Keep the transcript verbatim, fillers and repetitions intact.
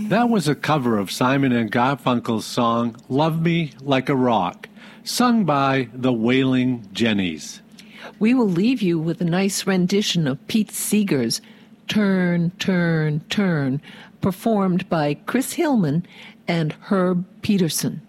That was a cover of Simon and Garfunkel's song, Love Me Like a Rock, sung by the Wailing Jennies. We will leave you with a nice rendition of Pete Seeger's Turn, Turn, Turn, performed by Chris Hillman and Herb Peterson.